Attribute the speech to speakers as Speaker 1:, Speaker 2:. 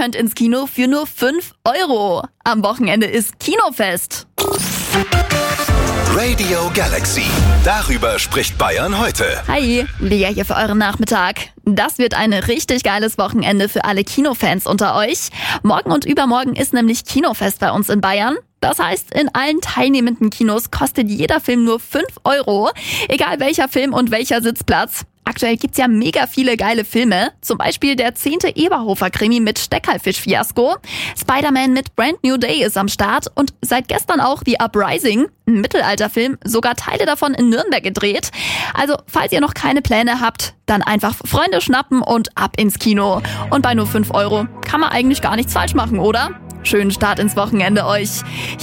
Speaker 1: könnt ins Kino für nur 5 Euro. Am Wochenende ist Kinofest.
Speaker 2: Radio Galaxy. Darüber spricht Bayern heute.
Speaker 1: Hi, Lea hier für euren Nachmittag. Das wird ein richtig geiles Wochenende für alle Kinofans unter euch. Morgen und übermorgen ist nämlich Kinofest bei uns in Bayern. Das heißt, in allen teilnehmenden Kinos kostet jeder Film nur 5 Euro. Egal welcher Film und welcher Sitzplatz. Aktuell gibt's ja mega viele geile Filme. Zum Beispiel der 10. Eberhofer-Krimi mit Steckerlfisch-Fiasko. Spider-Man mit Brand New Day ist am Start. Und seit gestern auch The Uprising, ein Mittelalterfilm, sogar Teile davon in Nürnberg gedreht. Also, falls ihr noch keine Pläne habt, dann einfach Freunde schnappen und ab ins Kino. Und bei nur 5 Euro kann man eigentlich gar nichts falsch machen, oder? Schönen Start ins Wochenende euch.